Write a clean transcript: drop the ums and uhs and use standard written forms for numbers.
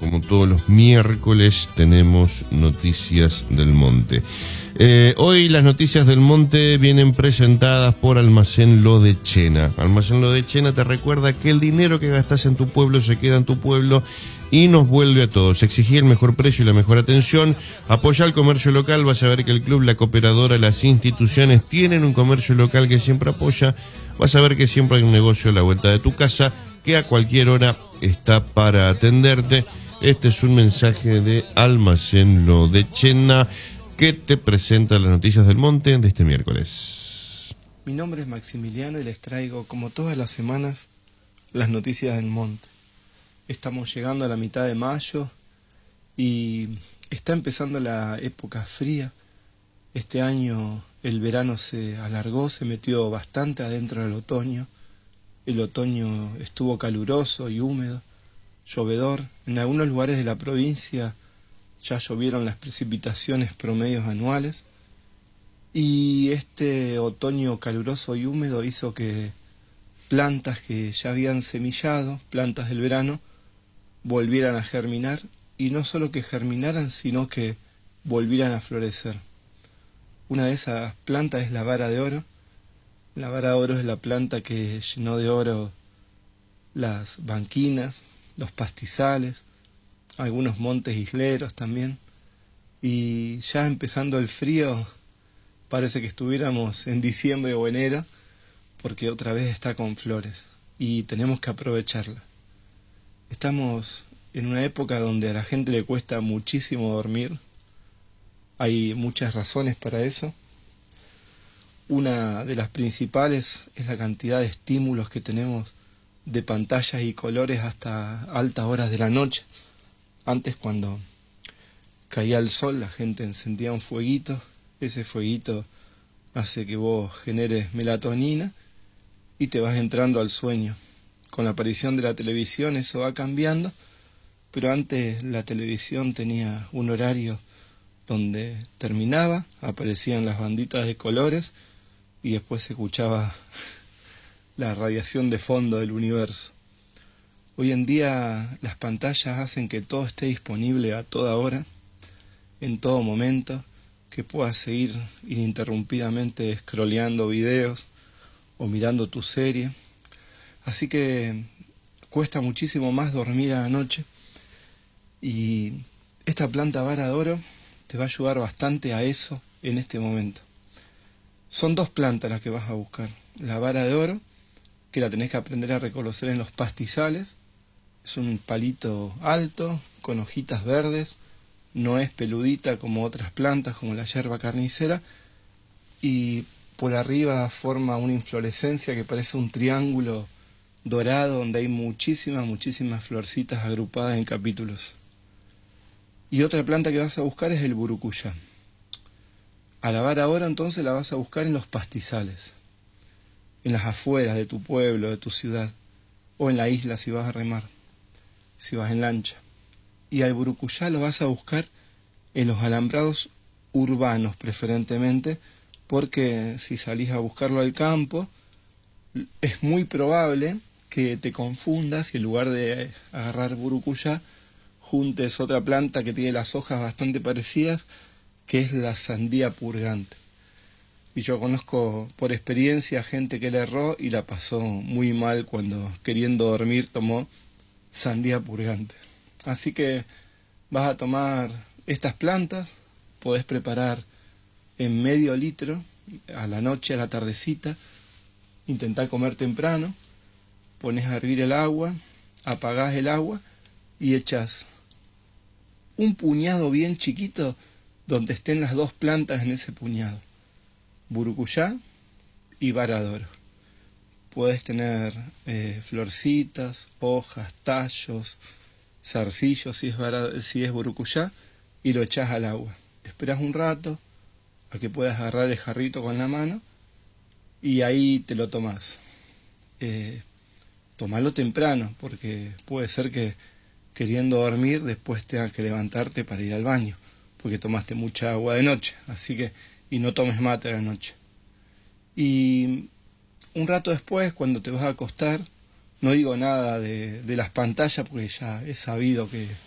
como todos los miércoles, tenemos Noticias del Monte. Hoy las Noticias del Monte vienen presentadas por Almacén Lo de Chena. Almacén Lo de Chena te recuerda que el dinero que gastas en tu pueblo se queda en tu pueblo y nos vuelve a todos. Exigí el mejor precio y la mejor atención. Apoya el comercio local. Vas a ver que el club, la cooperadora, las instituciones tienen un comercio local que siempre apoya. Vas a ver que siempre hay un negocio a la vuelta de tu casa que a cualquier hora está para atenderte. Este es un mensaje de Almacén Lo de Chena, que te presenta las Noticias del Monte de este miércoles. Mi nombre es Maximiliano y les traigo, como todas las semanas, las Noticias del Monte. Estamos llegando a la mitad de mayo y está empezando la época fría. Este año el verano se alargó, se metió bastante adentro del otoño. El otoño estuvo caluroso y húmedo, llovedor. En algunos lugares de la provincia ya llovieron las precipitaciones promedios anuales. Y este otoño caluroso y húmedo hizo que plantas que ya habían semillado, plantas del verano, volvieran a germinar, y no solo que germinaran, sino que volvieran a florecer. Una de esas plantas es la vara de oro. La vara de oro es la planta que llenó de oro las banquinas, los pastizales, algunos montes isleros también. Y ya empezando el frío, parece que estuviéramos en diciembre o enero, porque otra vez está con flores y tenemos que aprovecharla. Estamos en una época donde a la gente le cuesta muchísimo dormir. Hay muchas razones para eso. Una de las principales es la cantidad de estímulos que tenemos de pantallas y colores hasta altas horas de la noche. Antes, cuando caía el sol, la gente encendía un fueguito. Ese fueguito hace que vos generes melatonina y te vas entrando al sueño. Con la aparición de la televisión eso va cambiando, pero antes la televisión tenía un horario donde terminaba, aparecían las banditas de colores y después se escuchaba la radiación de fondo del universo. Hoy en día las pantallas hacen que todo esté disponible a toda hora, en todo momento, que puedas seguir ininterrumpidamente scrolleando videos o mirando tu serie. Así que cuesta muchísimo más dormir a la noche, y esta planta vara de oro te va a ayudar bastante a eso en este momento. Son dos plantas las que vas a buscar. La vara de oro, que la tenés que aprender a reconocer en los pastizales. Es un palito alto, con hojitas verdes, no es peludita como otras plantas, como la yerba carnicera, y por arriba forma una inflorescencia que parece un triángulo dorado, donde hay muchísimas florcitas agrupadas en capítulos. Y otra planta que vas a buscar es el burucuyá. A la vara ahora entonces la vas a buscar en los pastizales, en las afueras de tu pueblo, de tu ciudad, o en la isla si vas a remar, si vas en lancha. Y al burucuyá lo vas a buscar en los alambrados urbanos preferentemente, porque si salís a buscarlo al campo, es muy probable que te confundas y en lugar de agarrar burucuyá, juntes otra planta que tiene las hojas bastante parecidas, que es la sandía purgante. Y yo conozco por experiencia gente que le erró y la pasó muy mal cuando, queriendo dormir, tomó sandía purgante. Así que vas a tomar estas plantas, podés preparar en medio litro, a la noche, a la tardecita, intentá comer temprano, pones a hervir el agua, apagás el agua y echas un puñado bien chiquito donde estén las dos plantas en ese puñado. Burucuyá y vara de oro. Puedes tener florcitas, hojas, tallos, zarcillos si es burucuyá, y lo echás al agua. Esperás un rato a que puedas agarrar el jarrito con la mano y ahí te lo tomás. Tomalo temprano, porque puede ser que queriendo dormir después tengas que levantarte para ir al baño, porque tomaste mucha agua de noche. Así que, y no tomes mate a la noche. Y un rato después, cuando te vas a acostar, no digo nada de las pantallas, porque ya es sabido que